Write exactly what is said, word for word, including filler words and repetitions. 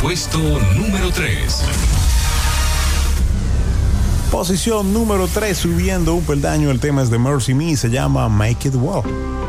puesto número tres. Posición número tres, subiendo un peldaño, el tema es de Mercy Me, se llama Make It Well.